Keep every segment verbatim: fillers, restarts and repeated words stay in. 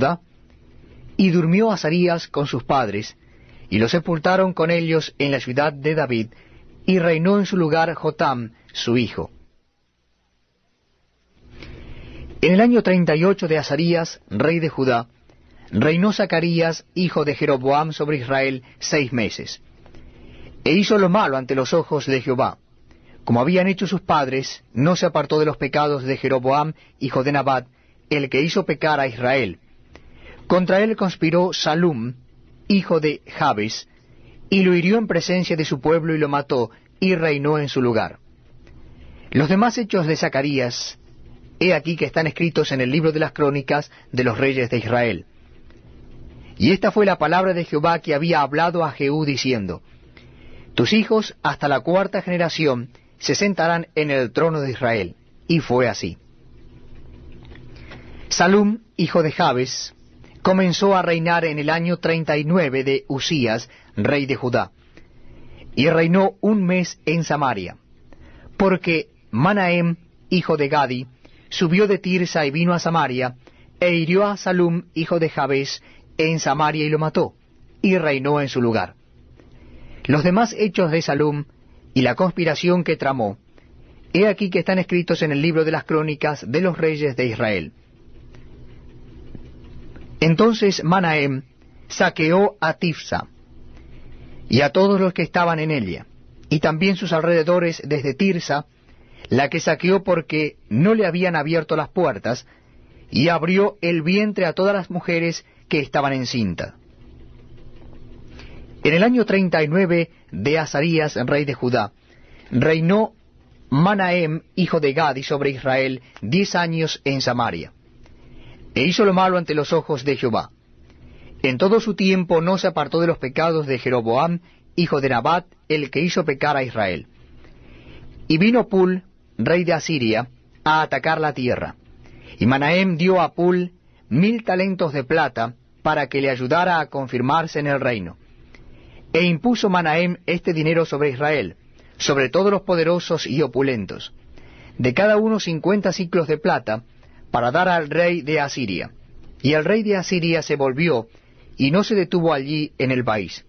Judá. Y durmió Azarías con sus padres, y lo sepultaron con ellos en la ciudad de David, y reinó en su lugar Jotam, su hijo. En el año treinta y ocho de Azarías, rey de Judá, reinó Zacarías, hijo de Jeroboam, sobre Israel seis meses. E hizo lo malo ante los ojos de Jehová. Como habían hecho sus padres, no se apartó de los pecados de Jeroboam, hijo de Nabat, el que hizo pecar a Israel. Contra él conspiró Salum, hijo de Jabes, y lo hirió en presencia de su pueblo y lo mató, y reinó en su lugar. Los demás hechos de Zacarías, he aquí que están escritos en el libro de las crónicas de los reyes de Israel. Y esta fue la palabra de Jehová que había hablado a Jehú, diciendo: Tus hijos hasta la cuarta generación se sentarán en el trono de Israel. Y fue así. Salum, hijo de Jabes, comenzó a reinar en el año treinta y nueve de Usías, rey de Judá, y reinó un mes en Samaria, porque Manahem, hijo de Gadi, subió de Tirsa y vino a Samaria, e hirió a Salum, hijo de Jabes, en Samaria y lo mató, y reinó en su lugar. Los demás hechos de Salum, y la conspiración que tramó, he aquí que están escritos en el libro de las crónicas de los reyes de Israel. Entonces Manahem saqueó a Tifsa, y a todos los que estaban en ella, y también sus alrededores desde Tirsa, la que saqueó porque no le habían abierto las puertas, y abrió el vientre a todas las mujeres que estaban encintas. En el año treinta y nueve de Azarías, rey de Judá, reinó Manahem, hijo de Gadi, sobre Israel diez años en Samaria. E hizo lo malo ante los ojos de Jehová. En todo su tiempo no se apartó de los pecados de Jeroboam, hijo de Nabat, el que hizo pecar a Israel. Y vino Pul, rey de Asiria, a atacar la tierra. Y Manahem dio a Pul mil talentos de plata para que le ayudara a confirmarse en el reino. E impuso Manahem este dinero sobre Israel, sobre todos los poderosos y opulentos, de cada uno cincuenta siclos de plata, para dar al rey de Asiria. Y el rey de Asiria se volvió, y no se detuvo allí en el país.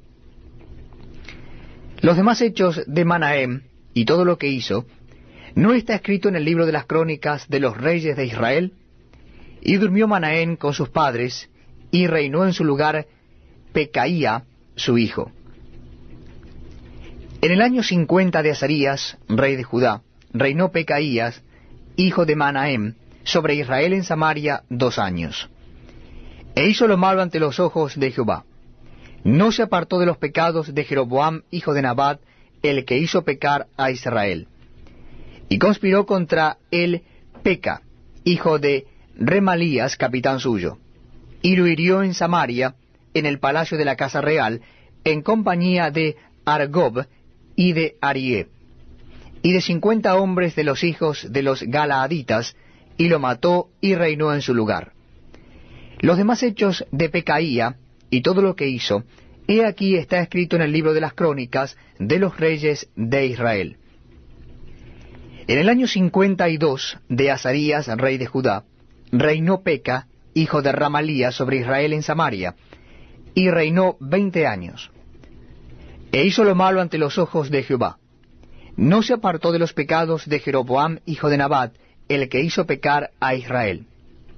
Los demás hechos de Manahem, y todo lo que hizo, ¿no está escrito en el libro de las crónicas de los reyes de Israel? Y durmió Manahem con sus padres, y reinó en su lugar Pecaía, su hijo. En el año cincuenta de Azarías, rey de Judá, reinó Pecaías, hijo de Manahem, sobre Israel en Samaria dos años. E hizo lo malo ante los ojos de Jehová. No se apartó de los pecados de Jeroboam, hijo de Nabat, el que hizo pecar a Israel. Y conspiró contra él Peca, hijo de Remalías, capitán suyo, y lo hirió en Samaria, en el palacio de la casa real, en compañía de Argob y de Arié, y de cincuenta hombres de los hijos de los Galaaditas, y lo mató y reinó en su lugar. Los demás hechos de Pecaía, y todo lo que hizo, he aquí está escrito en el libro de las crónicas de los reyes de Israel. En el año cincuenta y dos de Azarías, rey de Judá, reinó Peca, hijo de Ramalías, sobre Israel en Samaria, y reinó veinte años. E hizo lo malo ante los ojos de Jehová. No se apartó de los pecados de Jeroboam, hijo de Nabat, el que hizo pecar a Israel.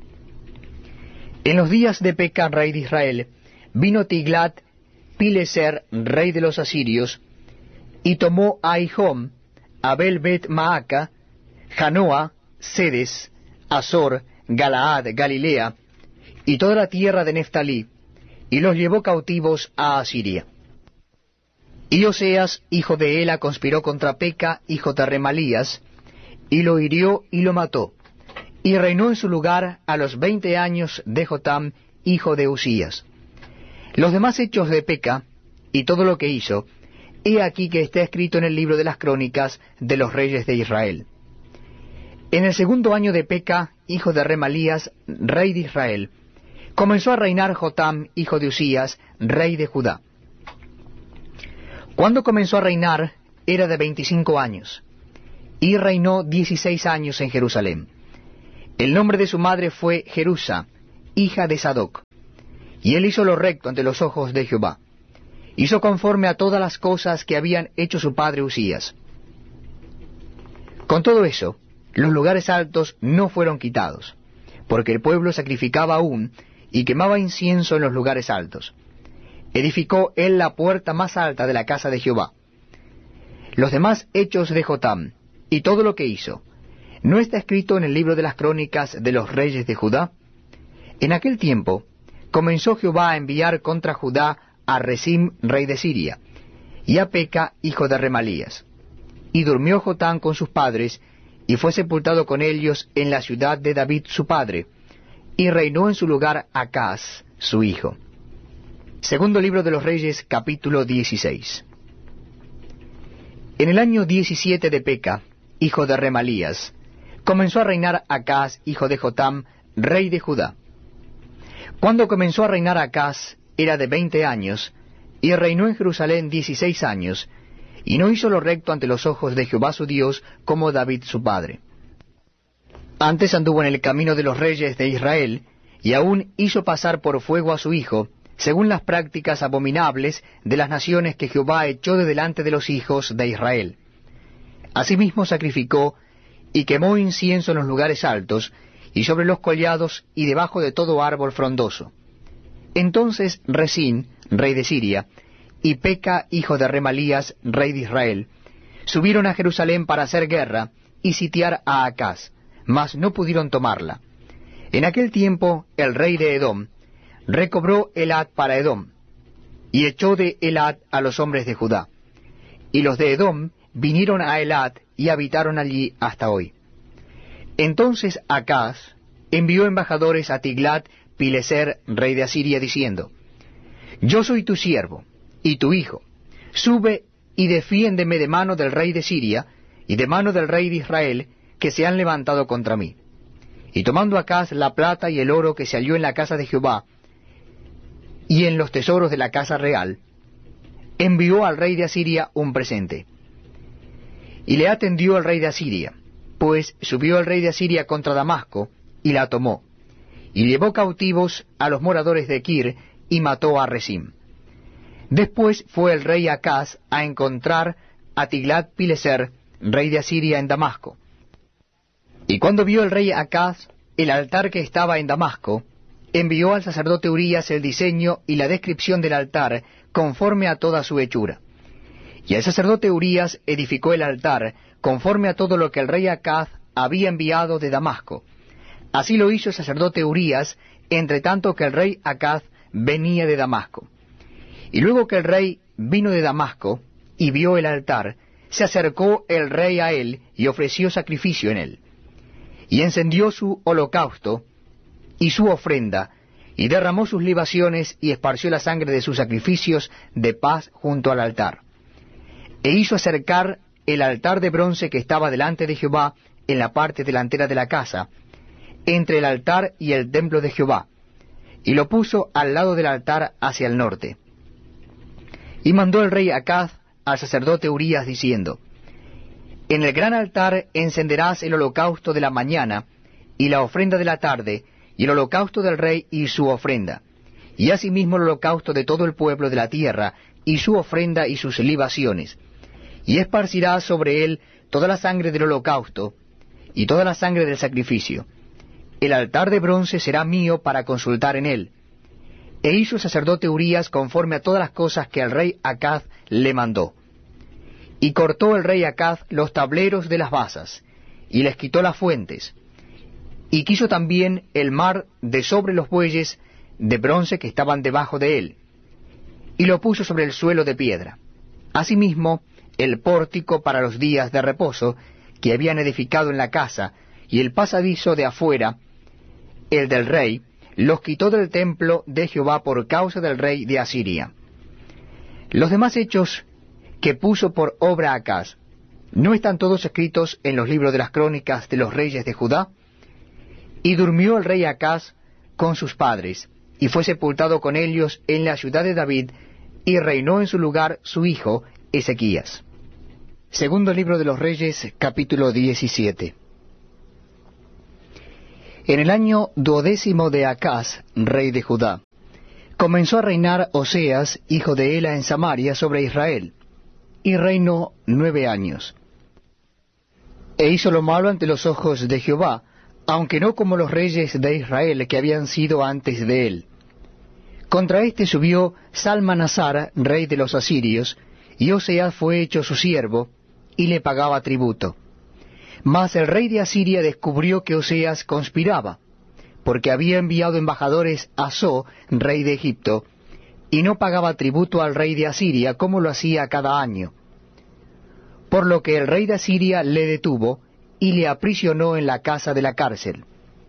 En los días de Peca, rey de Israel, vino Tiglat Pileser, rey de los asirios, y tomó a Aijón, Abel Bet Maaca, Janoa, Sedes, Azor, Galaad, Galilea, y toda la tierra de Neftalí, y los llevó cautivos a Asiria. Y Oseas, hijo de Ela, conspiró contra Peca, hijo de Remalías, y lo hirió y lo mató, y reinó en su lugar a los veinte años de Jotam, hijo de Usías. Los demás hechos de Peca, y todo lo que hizo, he aquí que está escrito en el libro de las crónicas de los reyes de Israel. En el segundo año de Peca, hijo de Remalías, rey de Israel, comenzó a reinar Jotam, hijo de Usías, rey de Judá. Cuando comenzó a reinar, era de veinticinco años, y reinó dieciséis años en Jerusalén. El nombre de su madre fue Jerusa, hija de Sadoc. Y él hizo lo recto ante los ojos de Jehová. Hizo conforme a todas las cosas que habían hecho su padre Usías. Con todo eso, los lugares altos no fueron quitados, porque el pueblo sacrificaba aún y quemaba incienso en los lugares altos. Edificó él la puerta más alta de la casa de Jehová. Los demás hechos de Jotam, y todo lo que hizo, ¿no está escrito en el libro de las crónicas de los reyes de Judá? En aquel tiempo comenzó Jehová a enviar contra Judá a Rezín, rey de Siria, y a Peca, hijo de Remalías. Y durmió Jotam con sus padres, y fue sepultado con ellos en la ciudad de David su padre, y reinó en su lugar Acaz, su hijo. Segundo libro de los Reyes, capítulo dieciséis. En el año diecisiete de Peca, hijo de Remalías, comenzó a reinar Acaz, hijo de Jotam, rey de Judá. Cuando comenzó a reinar Acaz, era de veinte años, y reinó en Jerusalén dieciséis años, y no hizo lo recto ante los ojos de Jehová su Dios, como David su padre. Antes anduvo en el camino de los reyes de Israel, y aún hizo pasar por fuego a su hijo, según las prácticas abominables de las naciones que Jehová echó de delante de los hijos de Israel. Asimismo sacrificó y quemó incienso en los lugares altos, y sobre los collados, y debajo de todo árbol frondoso. Entonces Rezín, rey de Siria, y Peca, hijo de Remalías, rey de Israel, subieron a Jerusalén para hacer guerra y sitiar a Acaz, mas no pudieron tomarla. En aquel tiempo el rey de Edom recobró Elat para Edom, y echó de Elat a los hombres de Judá. Y los de Edom vinieron a Elat y habitaron allí hasta hoy. Entonces Acaz envió embajadores a Tiglat-Pileser, rey de Asiria, diciendo: Yo soy tu siervo y tu hijo. Sube y defiéndeme de mano del rey de Siria y de mano del rey de Israel, que se han levantado contra mí. Y tomando Acaz la plata y el oro que se halló en la casa de Jehová y en los tesoros de la casa real, envió al rey de Asiria un presente. Y le atendió el rey de Asiria, pues subió el rey de Asiria contra Damasco, y la tomó, y llevó cautivos a los moradores de Kir, y mató a Rezín. Después fue el rey Acaz a encontrar a Tiglat-Pileser, rey de Asiria, en Damasco. Y cuando vio el rey Acaz el altar que estaba en Damasco, envió al sacerdote Urías el diseño y la descripción del altar, conforme a toda su hechura. Y el sacerdote Urías edificó el altar, conforme a todo lo que el rey Acaz había enviado de Damasco. Así lo hizo el sacerdote Urías, entre tanto que el rey Acaz venía de Damasco. Y luego que el rey vino de Damasco y vio el altar, se acercó el rey a él y ofreció sacrificio en él. Y encendió su holocausto y su ofrenda, y derramó sus libaciones, y esparció la sangre de sus sacrificios de paz junto al altar. E hizo acercar el altar de bronce que estaba delante de Jehová en la parte delantera de la casa, entre el altar y el templo de Jehová, y lo puso al lado del altar hacia el norte. Y mandó el rey Acaz al sacerdote Urías, diciendo: En el gran altar encenderás el holocausto de la mañana, y la ofrenda de la tarde, y el holocausto del rey y su ofrenda, y asimismo el holocausto de todo el pueblo de la tierra, y su ofrenda y sus libaciones. Y esparcirás sobre él toda la sangre del holocausto, y toda la sangre del sacrificio. El altar de bronce será mío para consultar en él. E hizo el sacerdote Urías conforme a todas las cosas que el rey Acaz le mandó. Y cortó el rey Acaz los tableros de las basas, y les quitó las fuentes, y quiso también el mar de sobre los bueyes de bronce que estaban debajo de él, y lo puso sobre el suelo de piedra. Asimismo, el pórtico para los días de reposo que habían edificado en la casa, y el pasadizo de afuera, el del rey, los quitó del templo de Jehová por causa del rey de Asiria. Los demás hechos que puso por obra Acaz, ¿no están todos escritos en los libros de las crónicas de los reyes de Judá? Y durmió el rey Acaz con sus padres, y fue sepultado con ellos en la ciudad de David, y reinó en su lugar su hijo Ezequías. Segundo libro de los Reyes, capítulo diecisiete. En el año duodécimo de Acaz, rey de Judá, Comenzó a reinar Oseas, hijo de Ela, en Samaria sobre Israel, y reinó nueve años. E hizo lo malo ante los ojos de Jehová, aunque no como los reyes de Israel que habían sido antes de él. Contra éste subió Salmanasar, rey de los asirios, y Oseas fue hecho su siervo, y le pagaba tributo. Mas el rey de Asiria descubrió que Oseas conspiraba, porque había enviado embajadores a So, rey de Egipto, y no pagaba tributo al rey de Asiria, como lo hacía cada año. Por lo que el rey de Asiria le detuvo, y le aprisionó en la casa de la cárcel.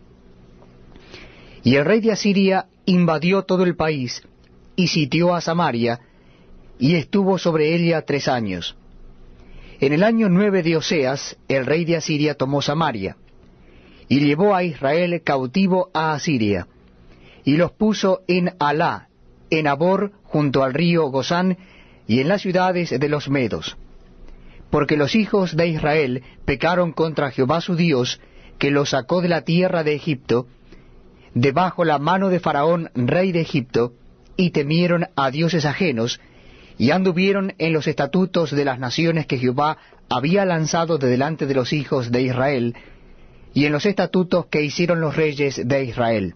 Y el rey de Asiria invadió todo el país, y sitió a Samaria, y estuvo sobre ella tres años. En el año nueve de Oseas, el rey de Asiria tomó Samaria, y llevó a Israel cautivo a Asiria, y los puso en Alá, en Abor, junto al río Gozán, y en las ciudades de los medos. Porque los hijos de Israel pecaron contra Jehová su Dios, que los sacó de la tierra de Egipto, debajo la mano de Faraón, rey de Egipto, y temieron a dioses ajenos, y anduvieron en los estatutos de las naciones que Jehová había lanzado de delante de los hijos de Israel, y en los estatutos que hicieron los reyes de Israel.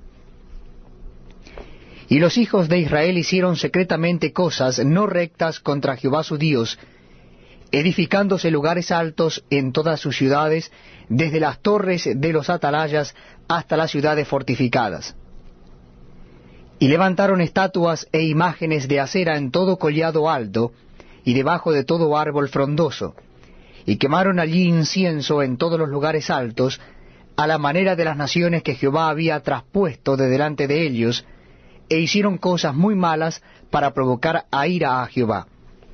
Y los hijos de Israel hicieron secretamente cosas no rectas contra Jehová su Dios, edificándose lugares altos en todas sus ciudades, desde las torres de los atalayas hasta las ciudades fortificadas. Y levantaron estatuas e imágenes de acera en todo collado alto, y debajo de todo árbol frondoso, y quemaron allí incienso en todos los lugares altos, a la manera de las naciones que Jehová había traspuesto de delante de ellos, e hicieron cosas muy malas para provocar a ira a Jehová.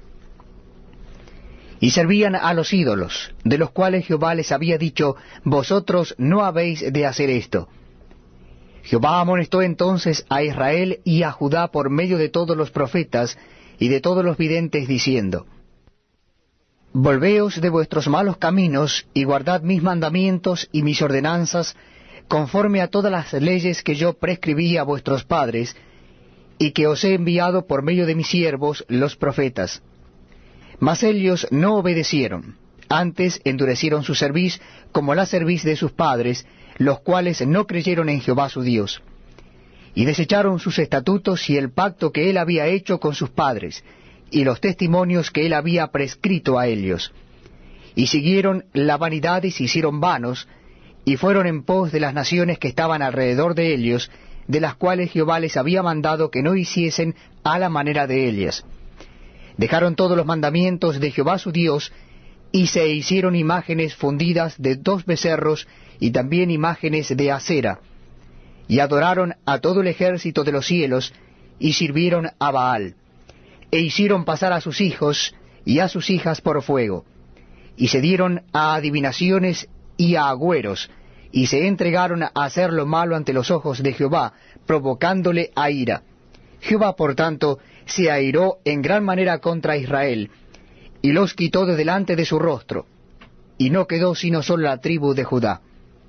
Y servían a los ídolos, de los cuales Jehová les había dicho, vosotros no habéis de hacer esto. Jehová amonestó entonces a Israel y a Judá por medio de todos los profetas y de todos los videntes, diciendo, volveos de vuestros malos caminos, y guardad mis mandamientos y mis ordenanzas, conforme a todas las leyes que yo prescribí a vuestros padres, y que os he enviado por medio de mis siervos los profetas. Mas ellos no obedecieron, antes endurecieron su cerviz como la cerviz de sus padres, los cuales no creyeron en Jehová su Dios. Y desecharon sus estatutos y el pacto que él había hecho con sus padres, y los testimonios que él había prescrito a ellos. Y siguieron la vanidad y se hicieron vanos, y fueron en pos de las naciones que estaban alrededor de ellos, de las cuales Jehová les había mandado que no hiciesen a la manera de ellas. Dejaron todos los mandamientos de Jehová su Dios, y se hicieron imágenes fundidas de dos becerros, y también imágenes de acera, y adoraron a todo el ejército de los cielos, y sirvieron a Baal, e hicieron pasar a sus hijos y a sus hijas por fuego, y se dieron a adivinaciones y a agüeros, y se entregaron a hacer lo malo ante los ojos de Jehová, provocándole a ira. Jehová, por tanto, se airó en gran manera contra Israel, y los quitó de delante de su rostro, y no quedó sino solo la tribu de Judá.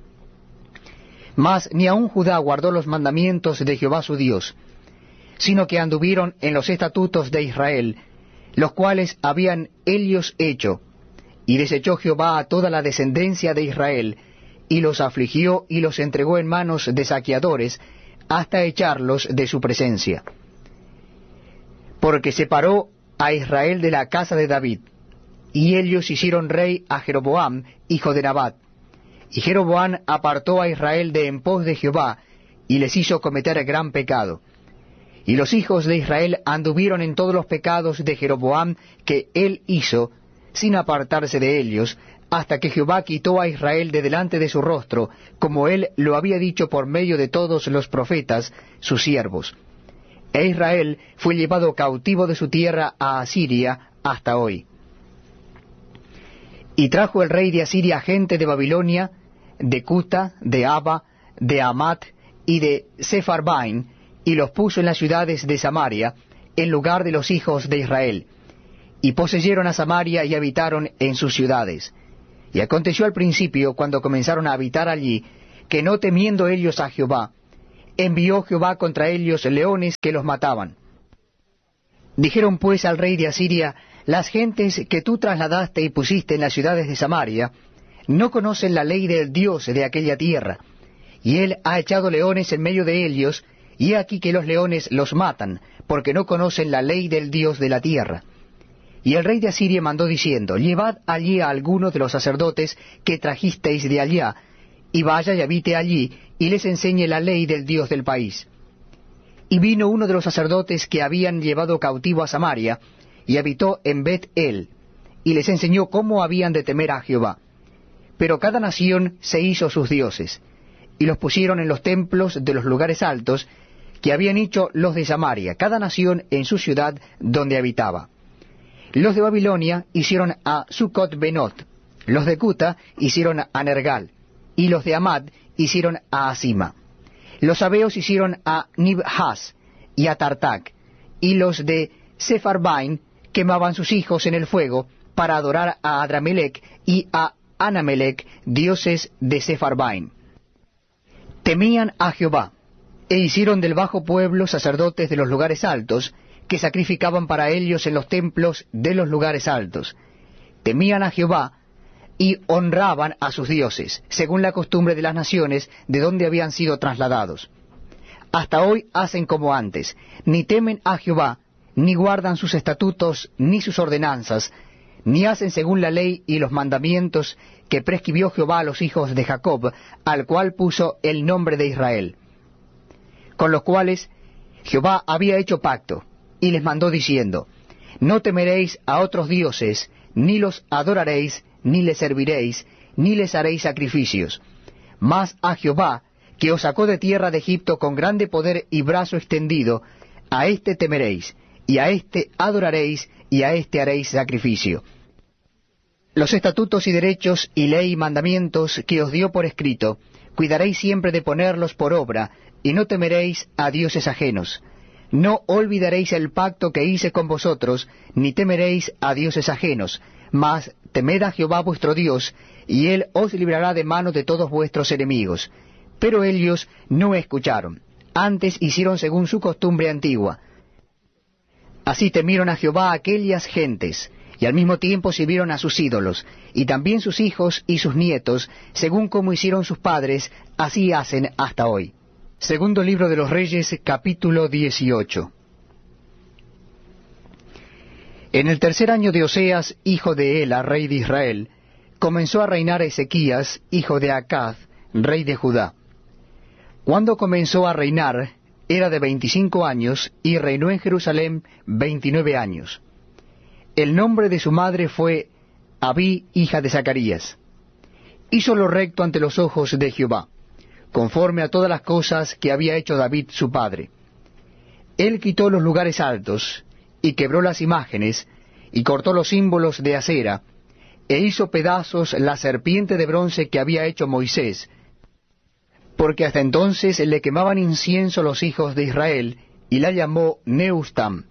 Mas ni aun Judá guardó los mandamientos de Jehová su Dios, sino que anduvieron en los estatutos de Israel, los cuales habían ellos hecho, y desechó Jehová a toda la descendencia de Israel, y los afligió y los entregó en manos de saqueadores, hasta echarlos de su presencia. Porque separó a Israel de la casa de David, y ellos hicieron rey a Jeroboam, hijo de Nabat. Y Jeroboam apartó a Israel de en pos de Jehová, y les hizo cometer gran pecado. Y los hijos de Israel anduvieron en todos los pecados de Jeroboam que él hizo, sin apartarse de ellos, hasta que Jehová quitó a Israel de delante de su rostro, como él lo había dicho por medio de todos los profetas, sus siervos. E Israel fue llevado cautivo de su tierra a Asiria hasta hoy. Y trajo el rey de Asiria gente de Babilonia, de Cuta, de Aba, de Amat y de Sepharvaim, y los puso en las ciudades de Samaria, en lugar de los hijos de Israel. Y poseyeron a Samaria y habitaron en sus ciudades. Y aconteció al principio, cuando comenzaron a habitar allí, que no temiendo ellos a Jehová, envió Jehová contra ellos leones que los mataban. Dijeron pues al rey de Asiria: las gentes que tú trasladaste y pusiste en las ciudades de Samaria no conocen la ley del Dios de aquella tierra, y él ha echado leones en medio de ellos, y he aquí que los leones los matan, porque no conocen la ley del Dios de la tierra. Y el rey de Asiria mandó diciendo: llevad allí a algunos de los sacerdotes que trajisteis de allá, y vaya y habite allí, y les enseñe la ley del Dios del país. Y vino uno de los sacerdotes que habían llevado cautivo a Samaria, y habitó en Bet-el, y les enseñó cómo habían de temer a Jehová. Pero cada nación se hizo sus dioses, y los pusieron en los templos de los lugares altos que habían hecho los de Samaria, cada nación en su ciudad donde habitaba. Los de Babilonia hicieron a Sucot-Benot, los de Cuta hicieron a Nergal, y los de Amad hicieron a Asima. Los sabeos hicieron a Nibhaz y a Tartac, y los de Sepharvaim quemaban sus hijos en el fuego para adorar a Adramelech y a Anamelech, dioses de Sepharvaim. Temían a Jehová, e hicieron del bajo pueblo sacerdotes de los lugares altos, que sacrificaban para ellos en los templos de los lugares altos. Temían a Jehová, y honraban a sus dioses, según la costumbre de las naciones de donde habían sido trasladados. Hasta hoy hacen como antes, ni temen a Jehová, ni guardan sus estatutos, ni sus ordenanzas, ni hacen según la ley y los mandamientos que prescribió Jehová a los hijos de Jacob, al cual puso el nombre de Israel, con los cuales Jehová había hecho pacto, y les mandó diciendo: no temeréis a otros dioses, ni los adoraréis, ni les serviréis, ni les haréis sacrificios, mas a Jehová, que os sacó de tierra de Egipto con grande poder y brazo extendido, a éste temeréis, y a éste adoraréis, y a éste haréis sacrificio. Los estatutos y derechos y ley y mandamientos que os dio por escrito, cuidaréis siempre de ponerlos por obra, y no temeréis a dioses ajenos. No olvidaréis el pacto que hice con vosotros, ni temeréis a dioses ajenos, mas temed a Jehová vuestro Dios, y él os librará de mano de todos vuestros enemigos. Pero ellos no escucharon, antes hicieron según su costumbre antigua. Así temieron a Jehová aquellas gentes, y al mismo tiempo sirvieron a sus ídolos, y también sus hijos y sus nietos, según como hicieron sus padres, así hacen hasta hoy. Segundo libro de los Reyes, capítulo dieciocho. En el tercer año de Oseas, hijo de Ela, rey de Israel, comenzó a reinar Ezequías, hijo de Acaz, rey de Judá. Cuando comenzó a reinar, era de veinticinco años, y reinó en Jerusalén veintinueve años. El nombre de su madre fue Abí, hija de Zacarías. Hizo lo recto ante los ojos de Jehová, conforme a todas las cosas que había hecho David su padre. Él quitó los lugares altos, y quebró las imágenes, y cortó los símbolos de acera, e hizo pedazos la serpiente de bronce que había hecho Moisés, porque hasta entonces le quemaban incienso los hijos de Israel, y la llamó Neustam.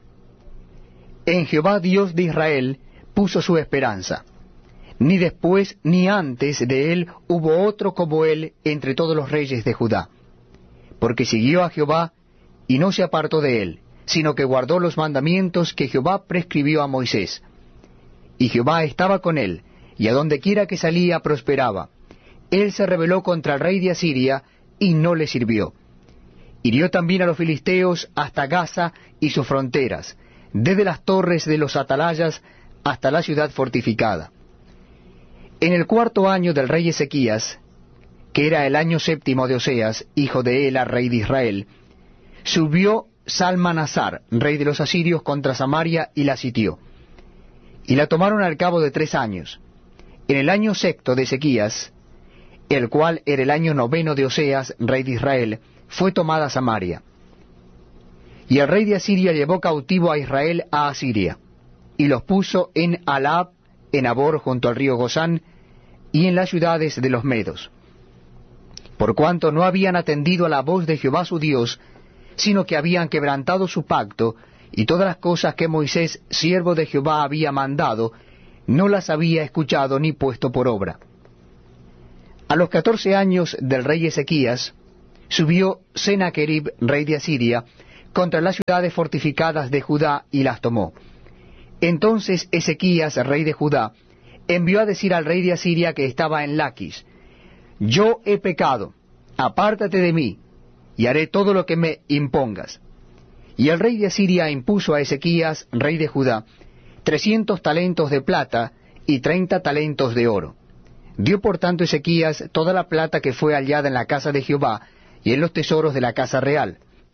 En Jehová Dios de Israel puso su esperanza. Ni después ni antes de él hubo otro como él entre todos los reyes de Judá. Porque siguió a Jehová, y no se apartó de él, sino que guardó los mandamientos que Jehová prescribió a Moisés. Y Jehová estaba con él, y a donde quiera que salía prosperaba. Él se rebeló contra el rey de Asiria, y no le sirvió. Hirió también a los filisteos hasta Gaza y sus fronteras, desde las torres de los atalayas hasta la ciudad fortificada. En el cuarto año del rey Ezequías, que era el año séptimo de Oseas, hijo de Ela, rey de Israel, subió Salmanasar, rey de los asirios, contra Samaria y la sitió. Y la tomaron al cabo de tres años. En el año sexto de Ezequías, el cual era el año noveno de Oseas, rey de Israel, fue tomada Samaria. Y el rey de Asiria llevó cautivo a Israel a Asiria, y los puso en Alab, en Abor junto al río Gozán, y en las ciudades de los medos. Por cuanto no habían atendido a la voz de Jehová su Dios, sino que habían quebrantado su pacto, y todas las cosas que Moisés, siervo de Jehová, había mandado, no las había escuchado ni puesto por obra. A los catorce años del rey Ezequías, subió Sennacherib, rey de Asiria, contra las ciudades fortificadas de Judá y las tomó. Entonces Ezequías, rey de Judá, envió a decir al rey de Asiria que estaba en Laquis: Yo he pecado, apártate de mí, y haré todo lo que me impongas. Y el rey de Asiria impuso a Ezequías, rey de Judá, trescientos talentos de plata y treinta talentos de oro. Dio por tanto Ezequías toda la plata que fue hallada en la casa de Jehová y en los tesoros de la casa real.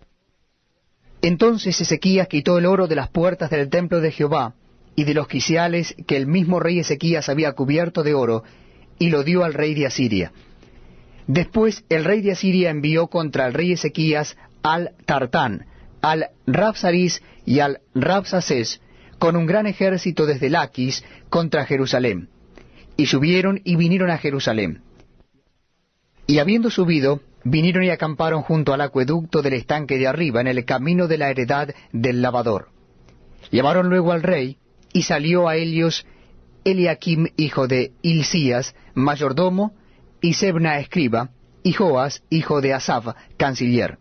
Entonces Ezequías quitó el oro de las puertas del templo de Jehová y de los quiciales que el mismo rey Ezequías había cubierto de oro, y lo dio al rey de Asiria. Después el rey de Asiria envió contra el rey Ezequías al Tartán, al Rabsaris y al Rabsacés, con un gran ejército desde Laquis contra Jerusalén. Y subieron y vinieron a Jerusalén. Y habiendo subido, vinieron y acamparon junto al acueducto del estanque de arriba, en el camino de la heredad del lavador. Llamaron luego al rey, y salió a ellos Eliakim, hijo de Hilcías, mayordomo, y Sebna, escriba, y Joas, hijo de Asaf, canciller.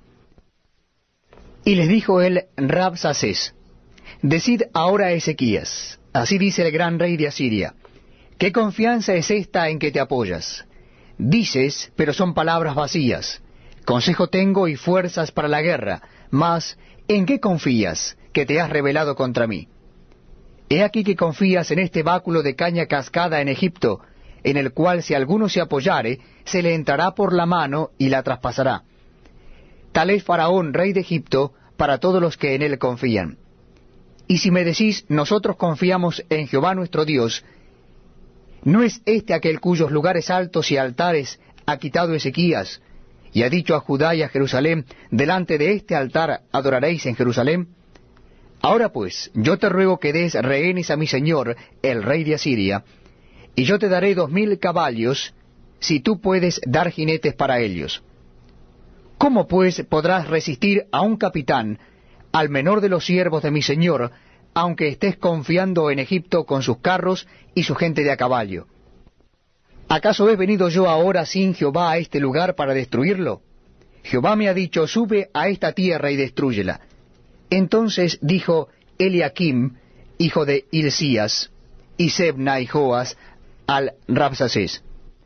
Y les dijo el Rabsacés: Decid ahora a Ezequías, así dice el gran rey de Asiria: ¿Qué confianza es esta en que te apoyas? Dices, pero son palabras vacías. Consejo tengo y fuerzas para la guerra, mas ¿en qué confías, que te has rebelado contra mí? He aquí que confías en este báculo de caña cascada en Egipto, en el cual si alguno se apoyare, se le entrará por la mano y la traspasará. Tal es Faraón, rey de Egipto, para todos los que en él confían. Y si me decís, nosotros confiamos en Jehová nuestro Dios, ¿no es este aquel cuyos lugares altos y altares ha quitado Ezequías, y ha dicho a Judá y a Jerusalén: delante de este altar adoraréis en Jerusalén? Ahora pues, yo te ruego que des rehenes a mi señor, el rey de Asiria, y yo te daré dos mil caballos, si tú puedes dar jinetes para ellos. ¿Cómo pues podrás resistir a un capitán, al menor de los siervos de mi señor, aunque estés confiando en Egipto con sus carros y su gente de a caballo? ¿Acaso he venido yo ahora sin Jehová a este lugar para destruirlo? Jehová me ha dicho: sube a esta tierra y destrúyela. Entonces dijo Eliakim, hijo de Hilcías, y Sebna y Joas, al Rabsacés: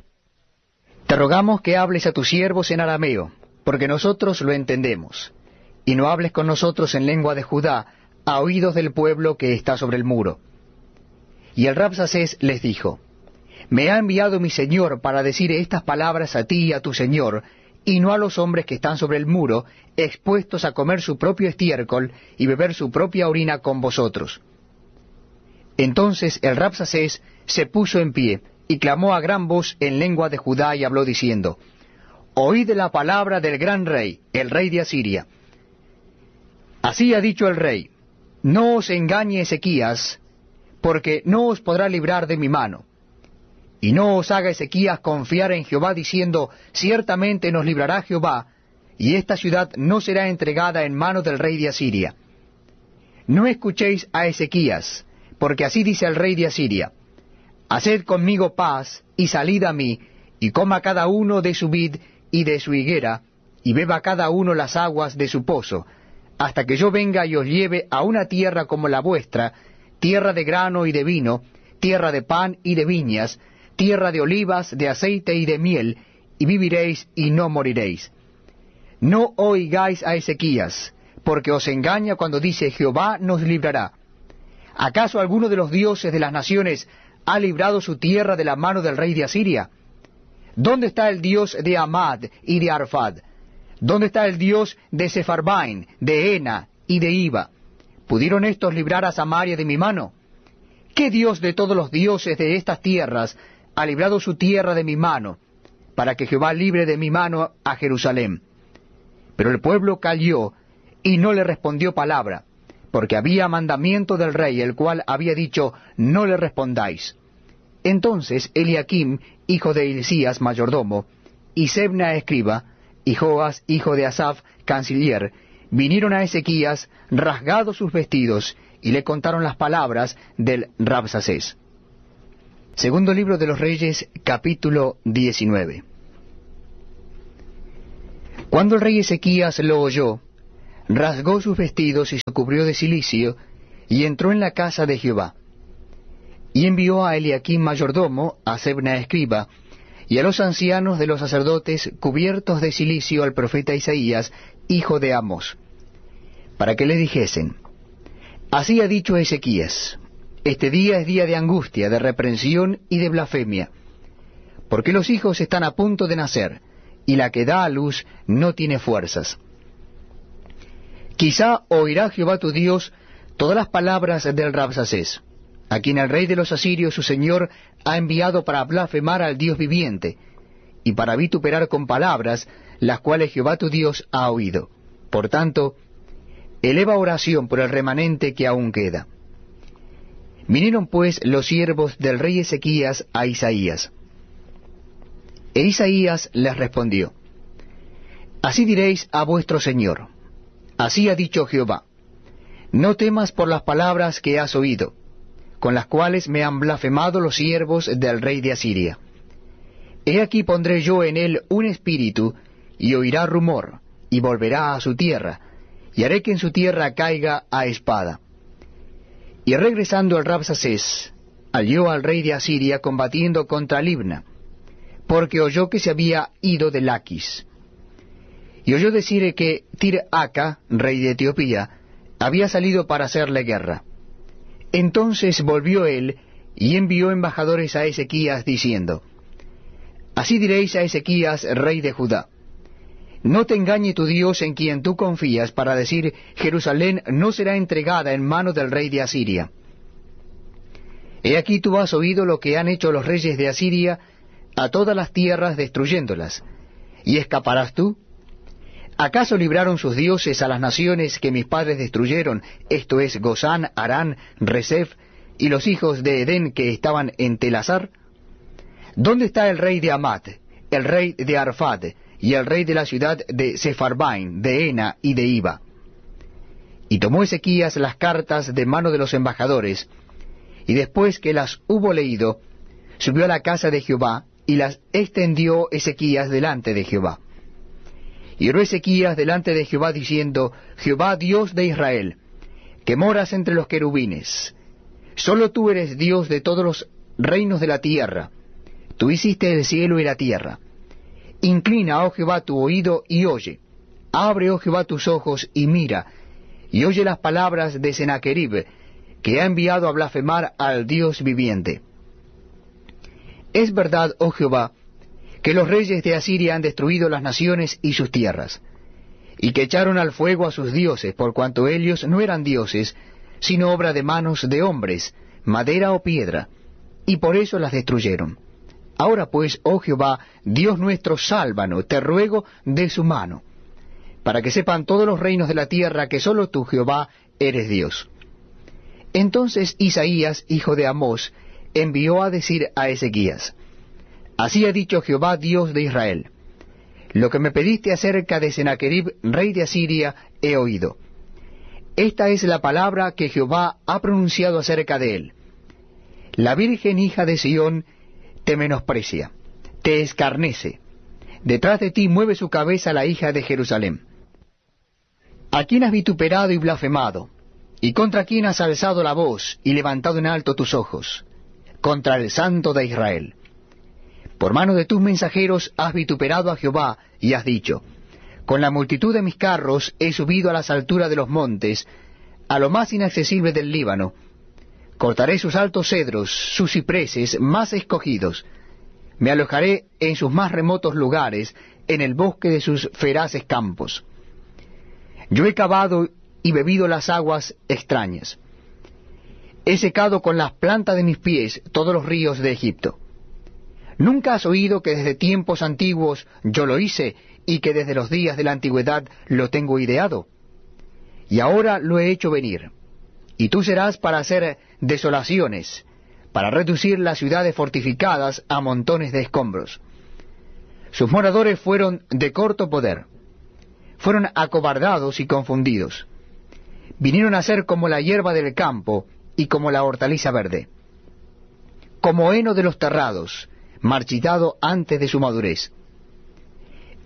Te rogamos que hables a tus siervos en arameo, porque nosotros lo entendemos, y no hables con nosotros en lengua de Judá, a oídos del pueblo que está sobre el muro. Y el Rabsacés les dijo: Me ha enviado mi señor para decir estas palabras a ti y a tu señor, y no a los hombres que están sobre el muro, expuestos a comer su propio estiércol y beber su propia orina con vosotros. Entonces el Rabsacés se puso en pie, y clamó a gran voz en lengua de Judá, y habló diciendo: Oíd la palabra del gran rey, el rey de Asiria. Así ha dicho el rey: No os engañe Ezequías, porque no os podrá librar de mi mano. Y no os haga Ezequías confiar en Jehová, diciendo: Ciertamente nos librará Jehová, y esta ciudad no será entregada en mano del rey de Asiria. No escuchéis a Ezequías, porque así dice el rey de Asiria: Haced conmigo paz, y salid a mí, y coma cada uno de su vid y de su higuera, y beba cada uno las aguas de su pozo, hasta que yo venga y os lleve a una tierra como la vuestra, tierra de grano y de vino, tierra de pan y de viñas, tierra de olivas, de aceite y de miel, y viviréis y no moriréis. No oigáis a Ezequías, porque os engaña cuando dice: Jehová nos librará. ¿Acaso alguno de los dioses de las naciones ha librado su tierra de la mano del rey de Asiria? ¿Dónde está el Dios de Amad y de Arfad? ¿Dónde está el Dios de Sefarbaim, de Ena y de Iba? ¿Pudieron estos librar a Samaria de mi mano? ¿Qué Dios de todos los dioses de estas tierras ha librado su tierra de mi mano, para que Jehová libre de mi mano a Jerusalén? Pero el pueblo calló, y no le respondió palabra, porque había mandamiento del rey, el cual había dicho: no le respondáis. Entonces Eliakim, hijo de Hilcías, mayordomo, y Sebna, escriba, y Joas, hijo de Asaf, canciller, vinieron a Ezequías, rasgados sus vestidos, y le contaron las palabras del Rabsacés. Segundo libro de los Reyes, capítulo diecinueve. Cuando el rey Ezequías lo oyó, rasgó sus vestidos y se cubrió de cilicio, y entró en la casa de Jehová. Y envió a Eliaquim mayordomo, a Sebna escriba, y a los ancianos de los sacerdotes cubiertos de cilicio al profeta Isaías, hijo de Amós, para que le dijesen: Así ha dicho Ezequías, este día es día de angustia, de reprensión y de blasfemia, porque los hijos están a punto de nacer, y la que da a luz no tiene fuerzas. Quizá oirá Jehová tu Dios todas las palabras del Rabsacés, a quien el rey de los asirios su señor ha enviado para blasfemar al Dios viviente, y para vituperar con palabras las cuales Jehová tu Dios ha oído. Por tanto, eleva oración por el remanente que aún queda. Vinieron pues los siervos del rey Ezequías a Isaías. E Isaías les respondió: Así diréis a vuestro señor, así ha dicho Jehová: No temas por las palabras que has oído, con las cuales me han blasfemado los siervos del rey de Asiria. He aquí pondré yo en él un espíritu, y oirá rumor, y volverá a su tierra, y haré que en su tierra caiga a espada. Y regresando el Rabsacés, halló al rey de Asiria combatiendo contra Libna, porque oyó que se había ido de Laquis. Y oyó decir que Tir-Aca, rey de Etiopía, había salido para hacerle guerra. Entonces volvió él, y envió embajadores a Ezequías, diciendo: Así diréis a Ezequías, rey de Judá: No te engañe tu Dios en quien tú confías, para decir: Jerusalén no será entregada en mano del rey de Asiria. He aquí tú has oído lo que han hecho los reyes de Asiria a todas las tierras, destruyéndolas. ¿Y escaparás tú? ¿Acaso libraron sus dioses a las naciones que mis padres destruyeron, esto es, Gozán, Harán, Resef, y los hijos de Edén que estaban en Telasar? ¿Dónde está el rey de Amat, el rey de Arfad, y el rey de la ciudad de Sefarbaim, de Ena y de Iba? Y tomó Ezequías las cartas de mano de los embajadores, y después que las hubo leído, subió a la casa de Jehová, y las extendió Ezequías delante de Jehová. Y oró Ezequías delante de Jehová, diciendo: Jehová Dios de Israel, que moras entre los querubines, solo tú eres Dios de todos los reinos de la tierra. Tú hiciste el cielo y la tierra. Inclina, oh Jehová, tu oído y oye. Abre, oh Jehová, tus ojos y mira, y oye las palabras de Sennacherib, que ha enviado a blasfemar al Dios viviente. Es verdad, oh Jehová, que los reyes de Asiria han destruido las naciones y sus tierras, y que echaron al fuego a sus dioses, por cuanto ellos no eran dioses, sino obra de manos de hombres, madera o piedra, y por eso las destruyeron. Ahora pues, oh Jehová, Dios nuestro, sálvanos, te ruego, de su mano, para que sepan todos los reinos de la tierra que solo tú, Jehová, eres Dios. Entonces Isaías, hijo de Amós, envió a decir a Ezequías: Así ha dicho Jehová, Dios de Israel: Lo que me pediste acerca de Sennacherib, rey de Asiria, he oído. Esta es la palabra que Jehová ha pronunciado acerca de él: La virgen hija de Sión te menosprecia, te escarnece. Detrás de ti mueve su cabeza la hija de Jerusalén. ¿A quién has vituperado y blasfemado? ¿Y contra quién has alzado la voz y levantado en alto tus ojos? Contra el Santo de Israel. Por mano de tus mensajeros has vituperado a Jehová, y has dicho: Con la multitud de mis carros he subido a las alturas de los montes, a lo más inaccesible del Líbano. Cortaré sus altos cedros, sus cipreses más escogidos. Me alojaré en sus más remotos lugares, en el bosque de sus feraces campos. Yo he cavado y bebido las aguas extrañas. He secado con las plantas de mis pies todos los ríos de Egipto. ¿Nunca has oído que desde tiempos antiguos yo lo hice, y que desde los días de la antigüedad lo tengo ideado? Y ahora lo he hecho venir. Y tú serás para hacer desolaciones, para reducir las ciudades fortificadas a montones de escombros. Sus moradores fueron de corto poder, fueron acobardados y confundidos. Vinieron a ser como la hierba del campo y como la hortaliza verde, como heno de los terrados, marchitado antes de su madurez.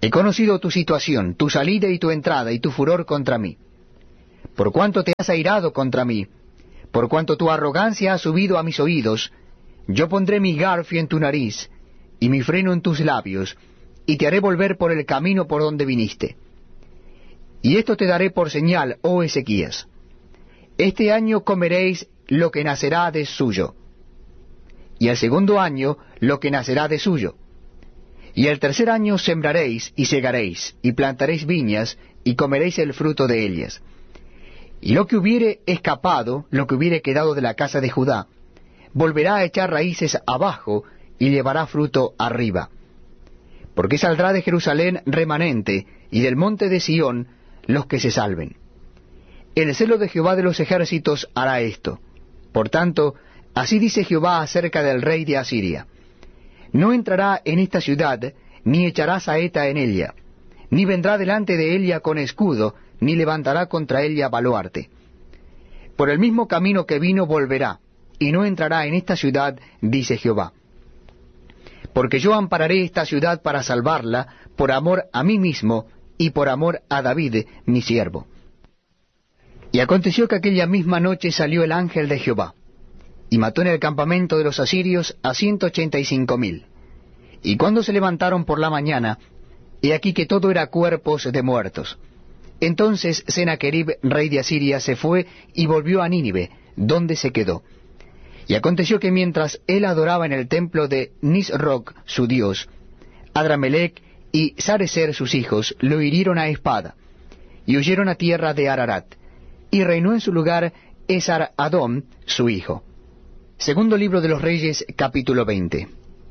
He conocido tu situación, tu salida y tu entrada, y tu furor contra mí. Por cuanto te has airado contra mí, por cuanto tu arrogancia ha subido a mis oídos, yo pondré mi garfio en tu nariz, y mi freno en tus labios, y te haré volver por el camino por donde viniste. Y esto te daré por señal, oh Ezequías. Este año comeréis lo que nacerá de suyo, y el segundo año lo que nacerá de suyo. Y el tercer año sembraréis y segaréis, y plantaréis viñas, y comeréis el fruto de ellas. Y lo que hubiere escapado, lo que hubiere quedado de la casa de Judá, volverá a echar raíces abajo, y llevará fruto arriba. Porque saldrá de Jerusalén remanente, y del monte de Sión los que se salven. El celo de Jehová de los ejércitos hará esto. Por tanto, así dice Jehová acerca del rey de Asiria: no entrará en esta ciudad, ni echará saeta en ella, ni vendrá delante de ella con escudo, ni levantará contra ella baluarte. Por el mismo camino que vino volverá, y no entrará en esta ciudad, dice Jehová. Porque yo ampararé esta ciudad para salvarla, por amor a mí mismo, y por amor a David, mi siervo. Y aconteció que aquella misma noche salió el ángel de Jehová, y mató en el campamento de los asirios a ciento ochenta y cinco mil. Y cuando se levantaron por la mañana, he aquí que todo era cuerpos de muertos. Entonces Sennacherib, rey de Asiria, se fue y volvió a Nínive, donde se quedó. Y aconteció que mientras él adoraba en el templo de Nisroc, su dios, Adramelech y Sarecer, sus hijos, lo hirieron a espada, y huyeron a tierra de Ararat, y reinó en su lugar Esar-Adón, su hijo. Segundo libro de los Reyes, capítulo veinte.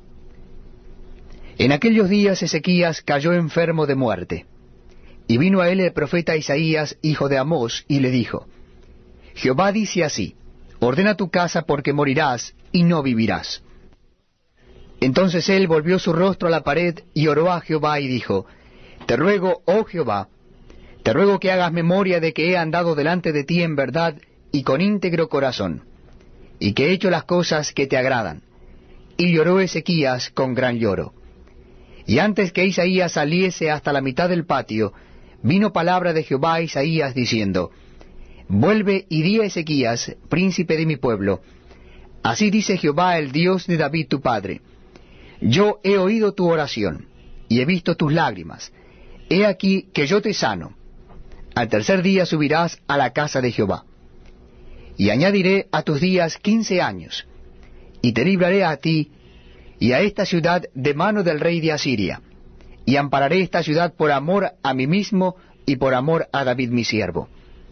En aquellos días Ezequías cayó enfermo de muerte, y vino a él el profeta Isaías, hijo de Amós, y le dijo: Jehová dice así: ordena tu casa, porque morirás y no vivirás. Entonces él volvió su rostro a la pared y oró a Jehová y dijo: Te ruego, oh Jehová, te ruego que hagas memoria de que he andado delante de ti en verdad y con íntegro corazón, y que he hecho las cosas que te agradan. Y lloró Ezequías con gran lloro. Y antes que Isaías saliese hasta la mitad del patio, vino palabra de Jehová a Isaías diciendo: Vuelve y di a Ezequías, príncipe de mi pueblo: Así dice Jehová, el Dios de David tu padre: Yo he oído tu oración, y he visto tus lágrimas. He aquí que yo te sano. Al tercer día subirás a la casa de Jehová. Y añadiré a tus días quince años, y te libraré a ti y a esta ciudad de mano del rey de Asiria, y ampararé esta ciudad por amor a mí mismo y por amor a David mi siervo.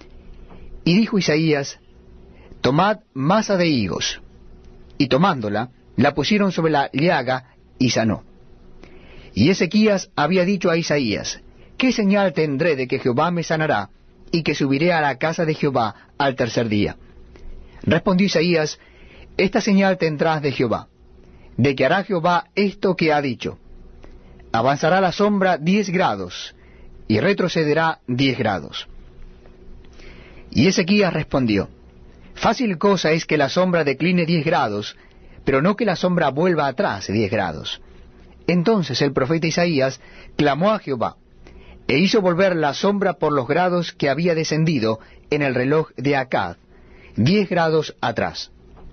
Y dijo Isaías: Tomad masa de higos. Y tomándola, la pusieron sobre la llaga, y sanó. Y Ezequías había dicho a Isaías: ¿Qué señal tendré de que Jehová me sanará, y que subiré a la casa de Jehová al tercer día? Respondió Isaías: Esta señal tendrás de Jehová, de que hará Jehová esto que ha dicho: avanzará la sombra diez grados, y retrocederá diez grados. Y Ezequías respondió: Fácil cosa es que la sombra decline diez grados, pero no que la sombra vuelva atrás diez grados. Entonces el profeta Isaías clamó a Jehová, e hizo volver la sombra por los grados que había descendido en el reloj de Acad, diez grados atrás.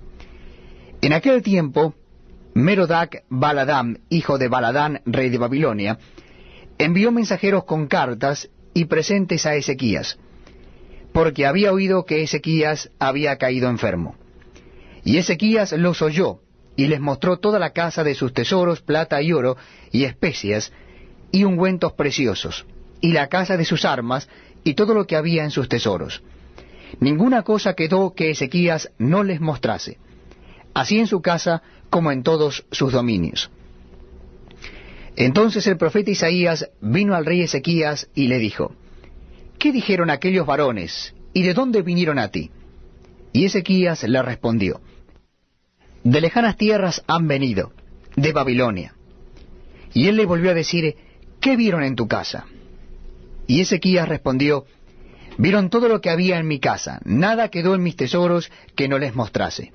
En aquel tiempo, Merodac Baladán, hijo de Baladán, rey de Babilonia, envió mensajeros con cartas y presentes a Ezequías, porque había oído que Ezequías había caído enfermo. Y Ezequías los oyó, y les mostró toda la casa de sus tesoros, plata y oro, y especias, y ungüentos preciosos, y la casa de sus armas, y todo lo que había en sus tesoros. Ninguna cosa quedó que Ezequías no les mostrase, así en su casa como en todos sus dominios. Entonces el profeta Isaías vino al rey Ezequías y le dijo: ¿Qué dijeron aquellos varones, y de dónde vinieron a ti? Y Ezequías le respondió: De lejanas tierras han venido, de Babilonia. Y él le volvió a decir: ¿Qué vieron en tu casa? Y Ezequías respondió: Vieron todo lo que había en mi casa, nada quedó en mis tesoros que no les mostrase.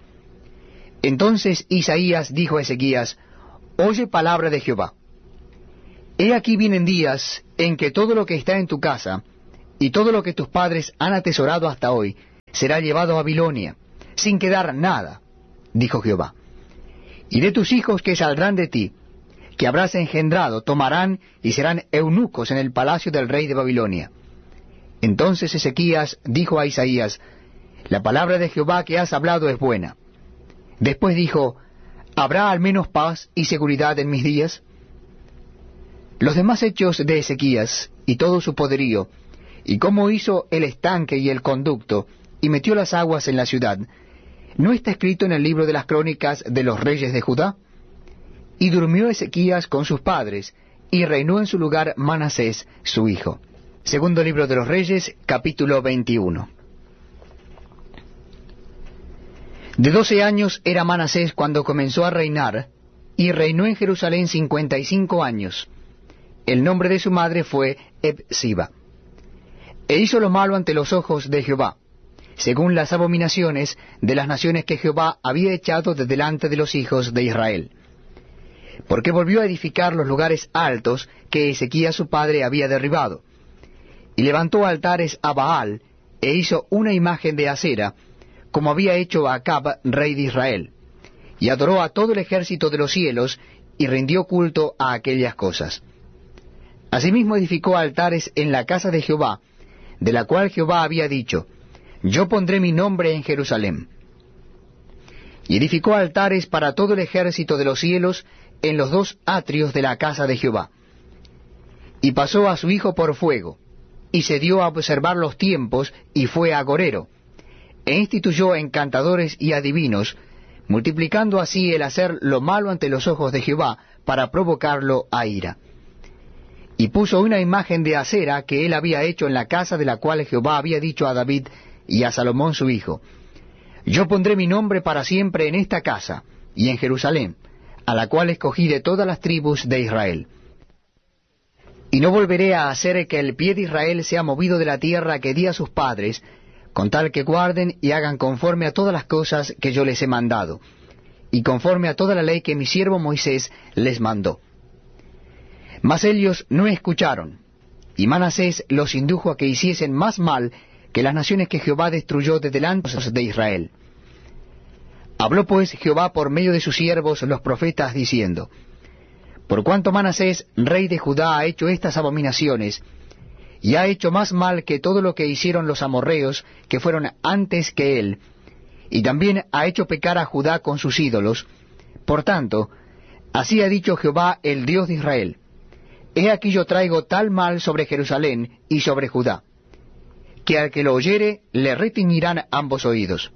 Entonces Isaías dijo a Ezequías: Oye palabra de Jehová. He aquí vienen días en que todo lo que está en tu casa, y todo lo que tus padres han atesorado hasta hoy, será llevado a Babilonia, sin quedar nada, dijo Jehová. Y de tus hijos que saldrán de ti, que habrás engendrado, tomarán y serán eunucos en el palacio del rey de Babilonia. Entonces Ezequías dijo a Isaías, la palabra de Jehová que has hablado es buena. Después dijo, ¿habrá al menos paz y seguridad en mis días? Los demás hechos de Ezequías, y todo su poderío, y cómo hizo el estanque y el conducto, y metió las aguas en la ciudad, ¿no está escrito en el libro de las crónicas de los reyes de Judá? Y durmió Ezequías con sus padres, y reinó en su lugar Manasés, su hijo. Segundo libro de los Reyes, capítulo veintiuno. De doce años era Manasés cuando comenzó a reinar, y reinó en Jerusalén cincuenta y cinco años. El nombre de su madre fue Hepsiba. E hizo lo malo ante los ojos de Jehová, según las abominaciones de las naciones que Jehová había echado de delante de los hijos de Israel. Porque volvió a edificar los lugares altos que Ezequías su padre había derribado, y levantó altares a Baal, e hizo una imagen de acera, como había hecho Acab, rey de Israel, y adoró a todo el ejército de los cielos, y rindió culto a aquellas cosas. Asimismo edificó altares en la casa de Jehová, de la cual Jehová había dicho, yo pondré mi nombre en Jerusalén. Y edificó altares para todo el ejército de los cielos en los dos atrios de la casa de Jehová. Y pasó a su hijo por fuego, y se dio a observar los tiempos, y fue agorero, e instituyó encantadores y adivinos, multiplicando así el hacer lo malo ante los ojos de Jehová, para provocarlo a ira. Y puso una imagen de acera que él había hecho en la casa de la cual Jehová había dicho a David y a Salomón su hijo, yo pondré mi nombre para siempre en esta casa y en Jerusalén, a la cual escogí de todas las tribus de Israel. Y no volveré a hacer que el pie de Israel sea movido de la tierra que di a sus padres, con tal que guarden y hagan conforme a todas las cosas que yo les he mandado, y conforme a toda la ley que mi siervo Moisés les mandó. Mas ellos no escucharon, y Manasés los indujo a que hiciesen más mal que las naciones que Jehová destruyó de delante de Israel. Habló pues Jehová por medio de sus siervos los profetas, diciendo, por cuanto Manasés, rey de Judá, ha hecho estas abominaciones, y ha hecho más mal que todo lo que hicieron los amorreos, que fueron antes que él, y también ha hecho pecar a Judá con sus ídolos, por tanto, así ha dicho Jehová, el Dios de Israel, he aquí yo traigo tal mal sobre Jerusalén y sobre Judá, que al que lo oyere le retiñirán ambos oídos.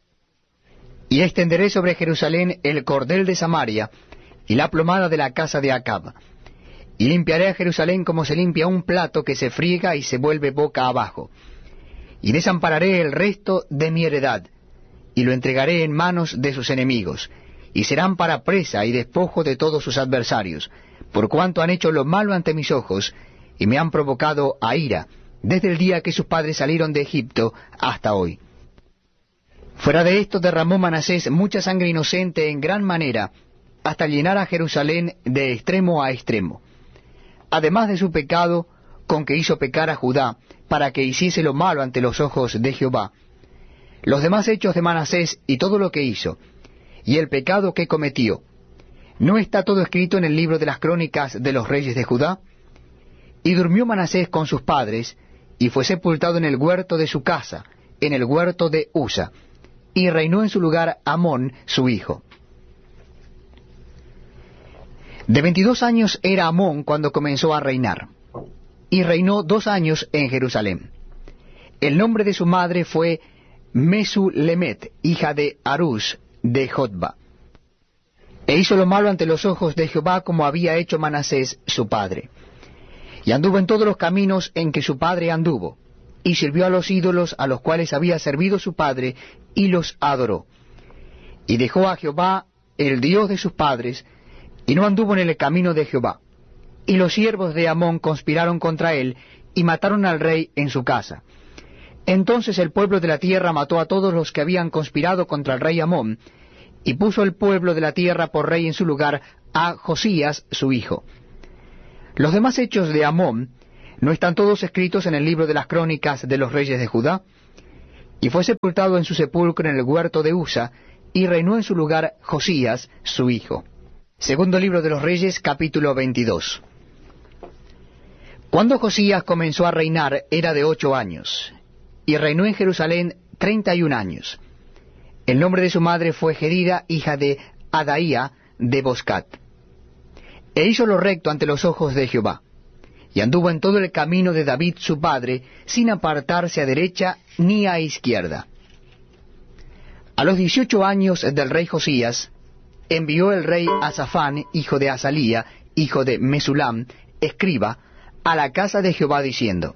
Y extenderé sobre Jerusalén el cordel de Samaria, y la plomada de la casa de Acab, y limpiaré a Jerusalén como se limpia un plato que se friega y se vuelve boca abajo, y desampararé el resto de mi heredad, y lo entregaré en manos de sus enemigos, y serán para presa y despojo de todos sus adversarios, por cuanto han hecho lo malo ante mis ojos, y me han provocado a ira, desde el día que sus padres salieron de Egipto hasta hoy. Fuera de esto derramó Manasés mucha sangre inocente en gran manera, hasta llenar a Jerusalén de extremo a extremo. Además de su pecado, con que hizo pecar a Judá, para que hiciese lo malo ante los ojos de Jehová, los demás hechos de Manasés y todo lo que hizo, y el pecado que cometió, ¿no está todo escrito en el libro de las crónicas de los reyes de Judá? Y durmió Manasés con sus padres, y fue sepultado en el huerto de su casa, en el huerto de Usa, y reinó en su lugar Amón su hijo. De veintidós años era Amón cuando comenzó a reinar, y reinó dos años en Jerusalén. El nombre de su madre fue Mesulemet, hija de Harús de Jotba. E hizo lo malo ante los ojos de Jehová como había hecho Manasés su padre. Y anduvo en todos los caminos en que su padre anduvo, y sirvió a los ídolos a los cuales había servido su padre, y los adoró. Y dejó a Jehová, el Dios de sus padres, y no anduvo en el camino de Jehová. Y los siervos de Amón conspiraron contra él, y mataron al rey en su casa. Entonces el pueblo de la tierra mató a todos los que habían conspirado contra el rey Amón, y puso el pueblo de la tierra por rey en su lugar a Josías su hijo. Los demás hechos de Amón no están todos escritos en el libro de las crónicas de los reyes de Judá. Y fue sepultado en su sepulcro en el huerto de Usa, y reinó en su lugar Josías, su hijo. Segundo libro de los Reyes, capítulo veintidós. Cuando Josías comenzó a reinar era de ocho años, y reinó en Jerusalén treinta y un años. El nombre de su madre fue Jedida, hija de Adaía de Boscat. E hizo lo recto ante los ojos de Jehová, y anduvo en todo el camino de David su padre, sin apartarse a derecha ni a izquierda. A los dieciocho años del rey Josías, envió el rey a Safán, hijo de Azalía, hijo de Mesulam, escriba, a la casa de Jehová, diciendo: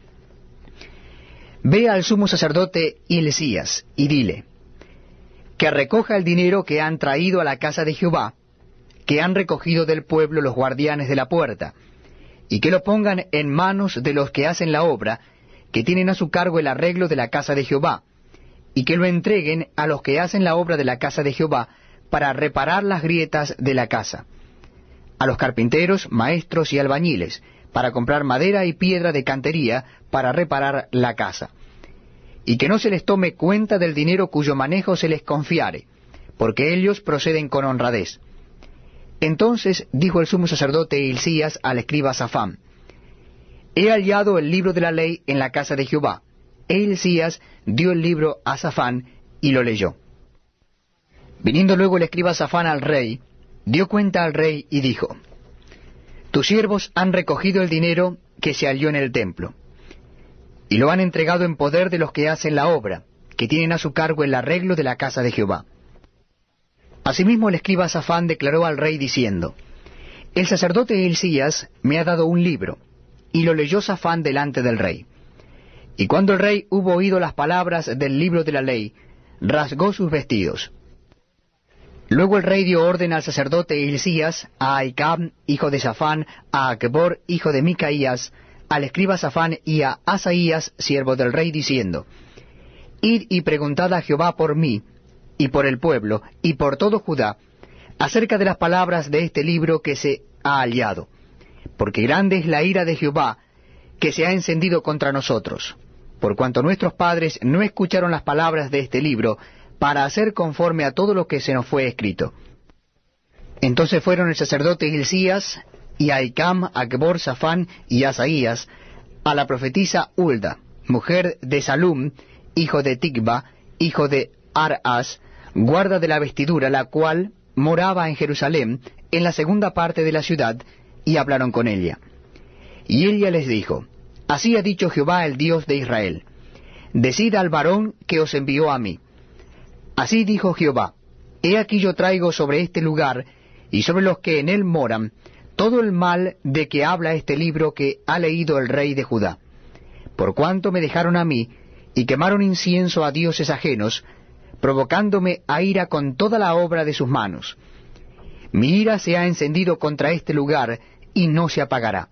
Ve al sumo sacerdote Hilcías, y dile, que recoja el dinero que han traído a la casa de Jehová, que han recogido del pueblo los guardianes de la puerta, y que lo pongan en manos de los que hacen la obra, que tienen a su cargo el arreglo de la casa de Jehová, y que lo entreguen a los que hacen la obra de la casa de Jehová, para reparar las grietas de la casa, a los carpinteros, maestros y albañiles, para comprar madera y piedra de cantería, para reparar la casa. Y que no se les tome cuenta del dinero cuyo manejo se les confiare, porque ellos proceden con honradez. Entonces dijo el sumo sacerdote Hilcías al escriba Safán: He hallado el libro de la ley en la casa de Jehová. E Hilcías dio el libro a Safán, y lo leyó. Viniendo luego el escriba Safán al rey, dio cuenta al rey, y dijo: Tus siervos han recogido el dinero que se halló en el templo, y lo han entregado en poder de los que hacen la obra, que tienen a su cargo el arreglo de la casa de Jehová. Asimismo el escriba Safán declaró al rey diciendo: El sacerdote Hilcías me ha dado un libro. Y lo leyó Safán delante del rey. Y cuando el rey hubo oído las palabras del libro de la ley, rasgó sus vestidos. Luego el rey dio orden al sacerdote Hilcías, a Ahicam, hijo de Safán, a Acbor, hijo de Micaías, al escriba Safán y a Asaías, siervo del rey, diciendo: Id y preguntad a Jehová por mí, y por el pueblo, y por todo Judá, acerca de las palabras de este libro que se ha hallado, porque grande es la ira de Jehová, que se ha encendido contra nosotros, por cuanto nuestros padres no escucharon las palabras de este libro, para hacer conforme a todo lo que se nos fue escrito. Entonces fueron el sacerdote Hilcías, y Ahicam, Acbor, Safán y Asaías, a la profetisa Hulda, mujer de Salum, hijo de Ticba, hijo de Arás, guarda de la vestidura, la cual moraba en Jerusalén, en la segunda parte de la ciudad, y hablaron con ella. Y ella les dijo: Así ha dicho Jehová, el Dios de Israel: Decid al varón que os envió a mí. Así dijo Jehová: He aquí yo traigo sobre este lugar, y sobre los que en él moran, todo el mal de que habla este libro que ha leído el rey de Judá. Por cuanto me dejaron a mí, y quemaron incienso a dioses ajenos, provocándome a ira con toda la obra de sus manos. Mi ira se ha encendido contra este lugar, y no se apagará.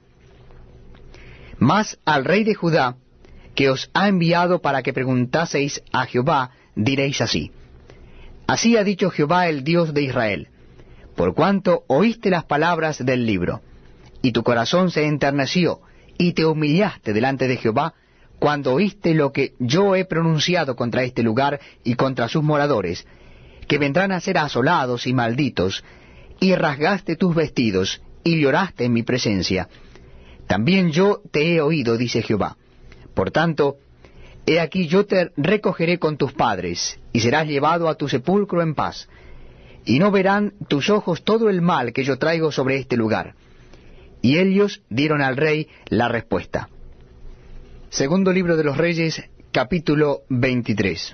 Mas al rey de Judá, que os ha enviado para que preguntaseis a Jehová, diréis así: Así ha dicho Jehová, el Dios de Israel: Por cuanto oíste las palabras del libro, y tu corazón se enterneció, y te humillaste delante de Jehová, cuando oíste lo que yo he pronunciado contra este lugar y contra sus moradores, que vendrán a ser asolados y malditos, y rasgaste tus vestidos, y lloraste en mi presencia. También yo te he oído, dice Jehová. Por tanto, he aquí yo te recogeré con tus padres, y serás llevado a tu sepulcro en paz. Y no verán tus ojos todo el mal que yo traigo sobre este lugar. Y ellos dieron al rey la respuesta. Segundo libro de los Reyes, capítulo veintitrés.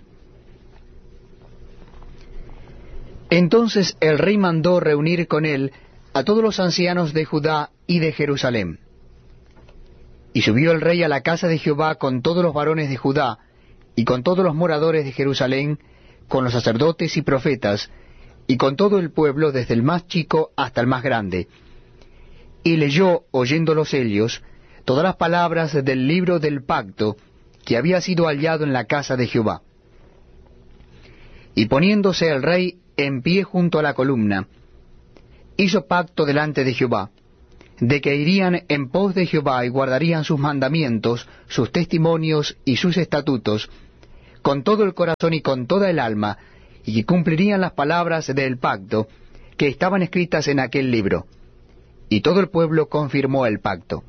Entonces el rey mandó reunir con él a todos los ancianos de Judá y de Jerusalén. Y subió el rey a la casa de Jehová con todos los varones de Judá, y con todos los moradores de Jerusalén, con los sacerdotes y profetas, y con todo el pueblo, desde el más chico hasta el más grande. Y leyó, oyéndolos ellos, todas las palabras del libro del pacto que había sido hallado en la casa de Jehová. Y poniéndose el rey en pie junto a la columna, hizo pacto delante de Jehová, de que irían en pos de Jehová y guardarían sus mandamientos, sus testimonios y sus estatutos, con todo el corazón y con toda el alma, y que cumplirían las palabras del pacto que estaban escritas en aquel libro. Y todo el pueblo confirmó el pacto.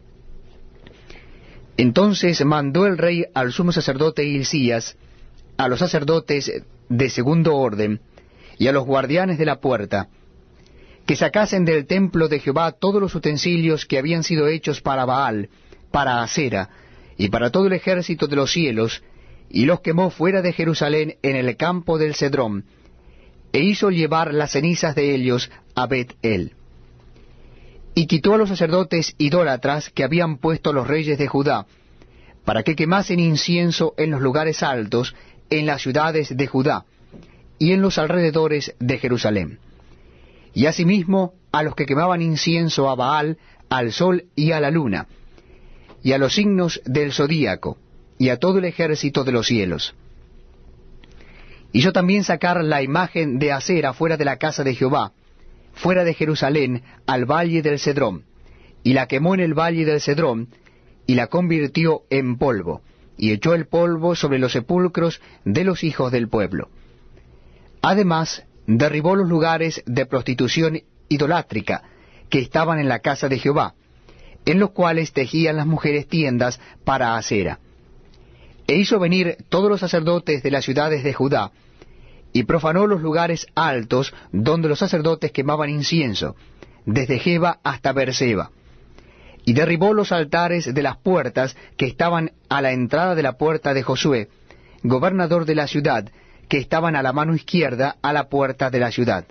Entonces mandó el rey al sumo sacerdote Hilcías, a los sacerdotes de segundo orden, y a los guardianes de la puerta, que sacasen del templo de Jehová todos los utensilios que habían sido hechos para Baal, para Asera, y para todo el ejército de los cielos, y los quemó fuera de Jerusalén en el campo del Cedrón, e hizo llevar las cenizas de ellos a Bet-el. Y quitó a los sacerdotes idólatras que habían puesto los reyes de Judá, para que quemasen incienso en los lugares altos, en las ciudades de Judá, y en los alrededores de Jerusalén. Y asimismo a los que quemaban incienso a Baal, al sol y a la luna, y a los signos del zodíaco, y a todo el ejército de los cielos. Hizo también sacar la imagen de Asera fuera de la casa de Jehová, fuera de Jerusalén, al valle del Cedrón, y la quemó en el valle del Cedrón, y la convirtió en polvo, y echó el polvo sobre los sepulcros de los hijos del pueblo. Además, derribó los lugares de prostitución idolátrica que estaban en la casa de Jehová, en los cuales tejían las mujeres tiendas para Asera. E hizo venir todos los sacerdotes de las ciudades de Judá, y profanó los lugares altos donde los sacerdotes quemaban incienso, desde Geba hasta Beerseba, y derribó los altares de las puertas que estaban a la entrada de la puerta de Josué, gobernador de la ciudad, que estaban a la mano izquierda a la puerta de la ciudad.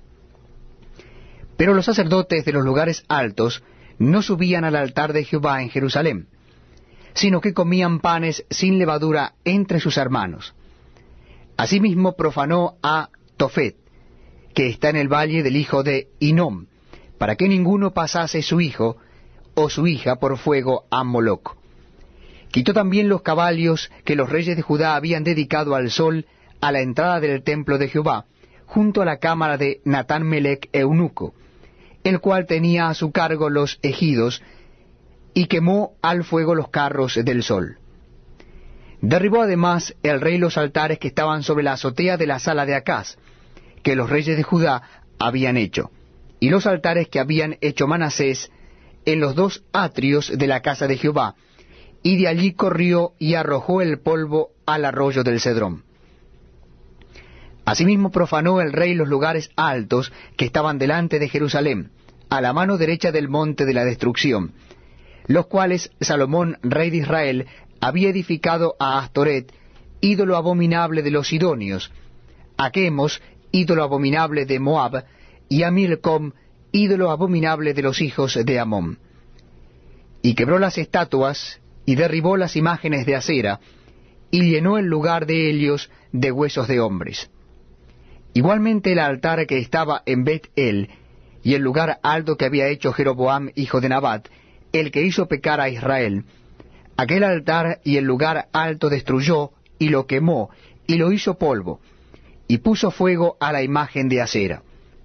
Pero los sacerdotes de los lugares altos no subían al altar de Jehová en Jerusalén, sino que comían panes sin levadura entre sus hermanos. Asimismo profanó a Tofet, que está en el valle del hijo de Hinnom, para que ninguno pasase su hijo o su hija por fuego a Moloc. Quitó también los caballos que los reyes de Judá habían dedicado al sol a la entrada del templo de Jehová, junto a la cámara de Natán Melec eunuco, el cual tenía a su cargo los ejidos, y quemó al fuego los carros del sol. Derribó además el rey los altares que estaban sobre la azotea de la sala de Acaz, que los reyes de Judá habían hecho, y los altares que habían hecho Manasés en los dos atrios de la casa de Jehová, y de allí corrió y arrojó el polvo al arroyo del Cedrón. Asimismo profanó el rey los lugares altos que estaban delante de Jerusalén, a la mano derecha del monte de la destrucción, los cuales Salomón, rey de Israel, había edificado a Astoret, ídolo abominable de los sidonios, a Chemos, ídolo abominable de Moab, y a Milcom, ídolo abominable de los hijos de Amón. Y quebró las estatuas, y derribó las imágenes de Asera, y llenó el lugar de ellos de huesos de hombres. Igualmente el altar que estaba en Bet-el, y el lugar alto que había hecho Jeroboam, hijo de Nabat, el que hizo pecar a Israel, aquel altar y el lugar alto destruyó, y lo quemó, y lo hizo polvo, y puso fuego a la imagen de Asera.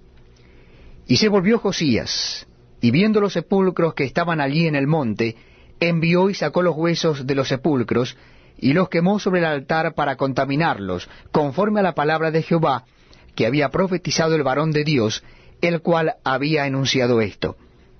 Y se volvió Josías, y viendo los sepulcros que estaban allí en el monte, envió y sacó los huesos de los sepulcros, y los quemó sobre el altar para contaminarlos, conforme a la palabra de Jehová, que había profetizado el varón de Dios, el cual había enunciado esto.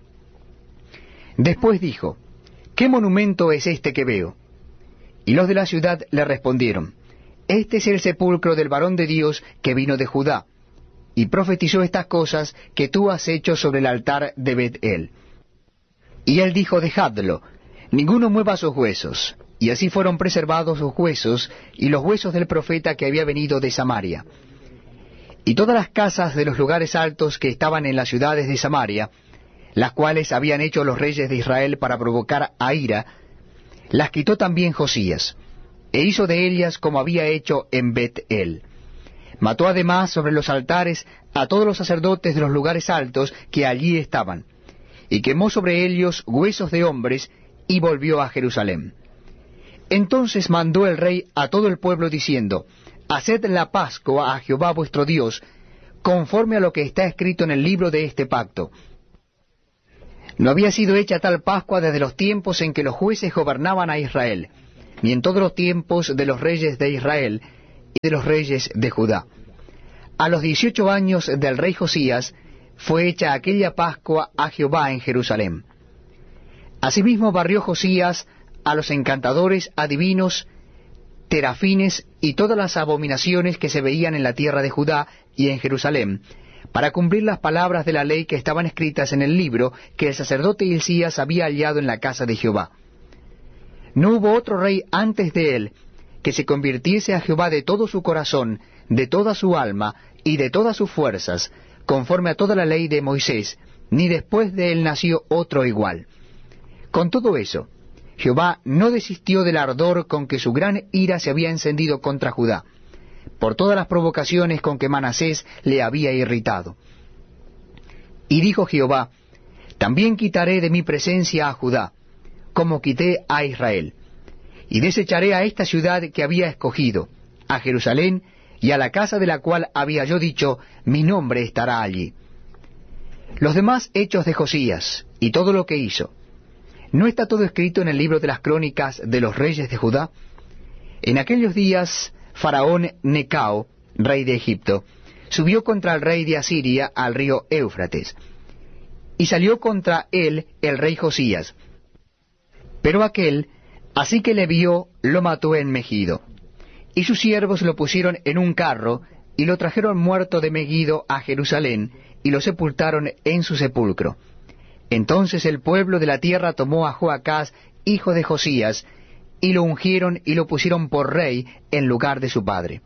Después dijo, ¿qué monumento es este que veo? Y los de la ciudad le respondieron, este es el sepulcro del varón de Dios que vino de Judá, y profetizó estas cosas que tú has hecho sobre el altar de Bet-el. Y él dijo, dejadlo, ninguno mueva sus huesos. Y así fueron preservados sus huesos, y los huesos del profeta que había venido de Samaria. Y todas las casas de los lugares altos que estaban en las ciudades de Samaria, las cuales habían hecho los reyes de Israel para provocar a ira, las quitó también Josías, e hizo de ellas como había hecho en Bet-el. Mató además sobre los altares a todos los sacerdotes de los lugares altos que allí estaban, y quemó sobre ellos huesos de hombres, y volvió a Jerusalén. Entonces mandó el rey a todo el pueblo diciendo, haced la Pascua a Jehová vuestro Dios, conforme a lo que está escrito en el libro de este pacto. No había sido hecha tal Pascua desde los tiempos en que los jueces gobernaban a Israel, ni en todos los tiempos de los reyes de Israel y de los reyes de Judá. A los dieciocho años del rey Josías fue hecha aquella Pascua a Jehová en Jerusalén. Asimismo barrió Josías a los encantadores, adivinos, terafines y todas las abominaciones que se veían en la tierra de Judá y en Jerusalén, para cumplir las palabras de la ley que estaban escritas en el libro que el sacerdote Hilcías había hallado en la casa de Jehová. No hubo otro rey antes de él que se convirtiese a Jehová de todo su corazón, de toda su alma y de todas sus fuerzas, conforme a toda la ley de Moisés, ni después de él nació otro igual. Con todo eso, Jehová no desistió del ardor con que su gran ira se había encendido contra Judá, por todas las provocaciones con que Manasés le había irritado. Y dijo Jehová, también quitaré de mi presencia a Judá, como quité a Israel, y desecharé a esta ciudad que había escogido, a Jerusalén, y a la casa de la cual había yo dicho, mi nombre estará allí. Los demás hechos de Josías, y todo lo que hizo, ¿no está todo escrito en el libro de las crónicas de los reyes de Judá? En aquellos días, Faraón Necao, rey de Egipto, subió contra el rey de Asiria al río Éufrates, y salió contra él el rey Josías. Pero aquél, así que le vio, lo mató en Megido. Y sus siervos lo pusieron en un carro, y lo trajeron muerto de Megido a Jerusalén, y lo sepultaron en su sepulcro. Entonces el pueblo de la tierra tomó a Joacás, hijo de Josías, y lo ungieron y lo pusieron por rey en lugar de su padre.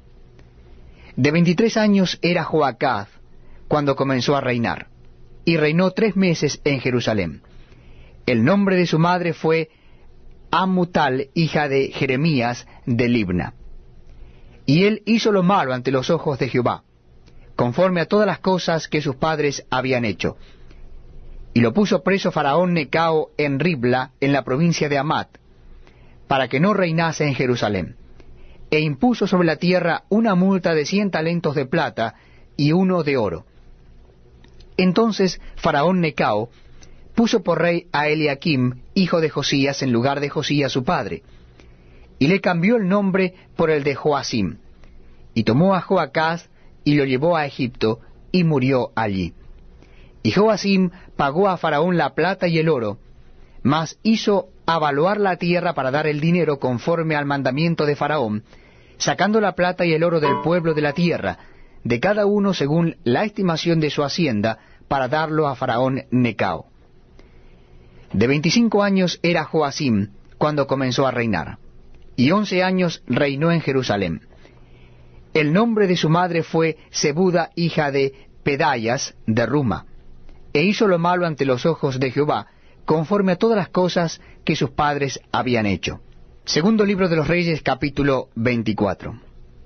De veintitrés años era Joacás cuando comenzó a reinar, y reinó tres meses en Jerusalén. El nombre de su madre fue Amutal, hija de Jeremías de Libna. Y él hizo lo malo ante los ojos de Jehová, conforme a todas las cosas que sus padres habían hecho. Y lo puso preso Faraón Necao en Ribla, en la provincia de Amat, para que no reinase en Jerusalén. E impuso sobre la tierra una multa de cien talentos de plata y uno de oro. Entonces Faraón Necao puso por rey a Eliakim, hijo de Josías, en lugar de Josías su padre, y le cambió el nombre por el de Joacim, y tomó a Joacás y lo llevó a Egipto, y murió allí. Y Joacim pagó a Faraón la plata y el oro, mas hizo avaluar la tierra para dar el dinero conforme al mandamiento de Faraón, sacando la plata y el oro del pueblo de la tierra, de cada uno según la estimación de su hacienda, para darlo a Faraón Necao. De veinticinco años era Joacim cuando comenzó a reinar, y once años reinó en Jerusalén. El nombre de su madre fue Zebuda, hija de Pedayas de Ruma, e hizo lo malo ante los ojos de Jehová, conforme a todas las cosas que sus padres habían hecho. Segundo libro de los Reyes, capítulo veinticuatro.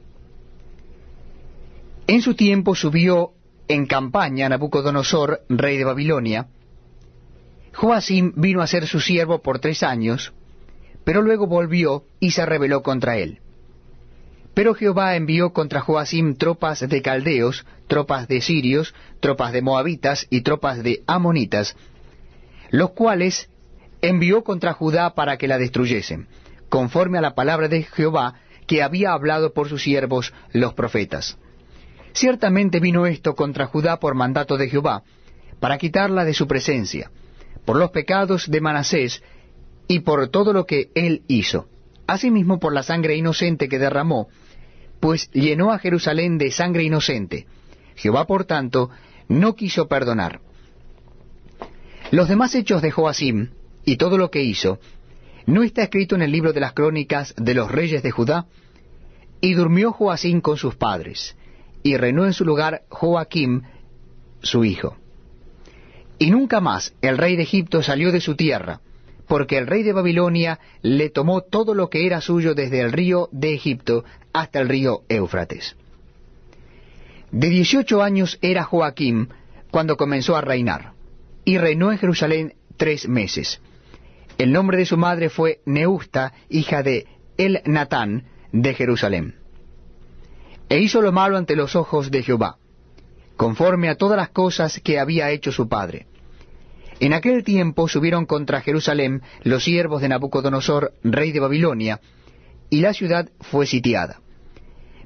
En su tiempo subió en campaña Nabucodonosor, rey de Babilonia. Joacim vino a ser su siervo por tres años, pero luego volvió y se rebeló contra él. Pero Jehová envió contra Joacim tropas de caldeos, tropas de sirios, tropas de moabitas y tropas de amonitas, los cuales envió contra Judá para que la destruyesen, conforme a la palabra de Jehová que había hablado por sus siervos los profetas. Ciertamente vino esto contra Judá por mandato de Jehová, para quitarla de su presencia, por los pecados de Manasés y por todo lo que él hizo, asimismo por la sangre inocente que derramó, pues llenó a Jerusalén de sangre inocente. Jehová, por tanto, no quiso perdonar. Los demás hechos de Joacim, y todo lo que hizo, ¿no está escrito en el libro de las crónicas de los reyes de Judá? Y durmió Joacim con sus padres, y reinó en su lugar Joaquim, su hijo. Y nunca más el rey de Egipto salió de su tierra, porque el rey de Babilonia le tomó todo lo que era suyo desde el río de Egipto hasta el río Éufrates. De dieciocho años era Joaquim cuando comenzó a reinar, y reinó en Jerusalén tres meses. El nombre de su madre fue Neusta, hija de El-Natán, de Jerusalén. E hizo lo malo ante los ojos de Jehová, conforme a todas las cosas que había hecho su padre. En aquel tiempo subieron contra Jerusalén los siervos de Nabucodonosor, rey de Babilonia, y la ciudad fue sitiada.